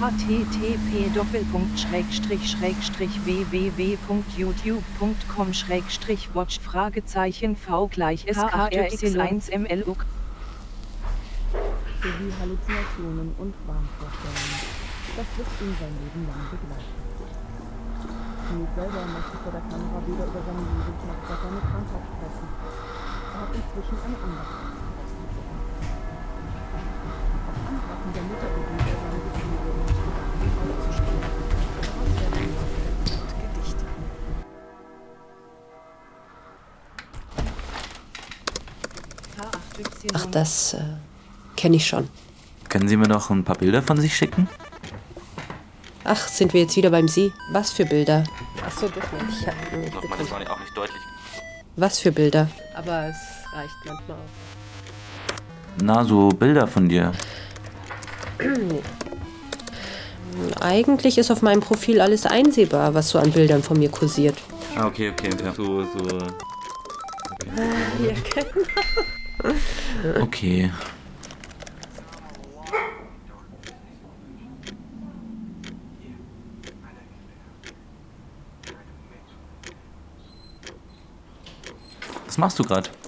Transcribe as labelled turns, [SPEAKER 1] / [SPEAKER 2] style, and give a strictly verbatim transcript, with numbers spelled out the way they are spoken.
[SPEAKER 1] http Doppelpunkt Schrägstrich Schrägstrich www.youtube.com Schrägstrich watch Fragezeichen v gleich S K R X eins M L U K
[SPEAKER 2] sowie Halluzinationen und Wahnvorstellungen. Das wird ihn sein Leben lang begleiten. Nils selber möchte vor der Kamera weder über seine Jugend noch über seine Krankheit sprechen. Er hat inzwischen eine andere auszudrücken. Auf Anraten der Mutter beginnt er seine Gefühle und Gedanken auszuspielen. Daraus werden im Laufe der Zeit Gedichte.
[SPEAKER 3] Ach, das äh, kenne ich schon.
[SPEAKER 4] Können Sie mir noch ein paar Bilder von sich schicken?
[SPEAKER 3] Ach, sind wir jetzt wieder beim Sie? Was für Bilder? Achso, das nicht. Ich hab, äh,
[SPEAKER 4] Nochmal, das war auch nicht deutlich.
[SPEAKER 3] Was für Bilder? Aber es reicht manchmal auch.
[SPEAKER 4] Na, so Bilder von dir.
[SPEAKER 3] Eigentlich ist auf meinem Profil alles einsehbar, was so an Bildern von mir kursiert.
[SPEAKER 4] Ah, okay, okay, okay. So, so.
[SPEAKER 3] Ja, genau.
[SPEAKER 4] Okay. Was machst du gerade?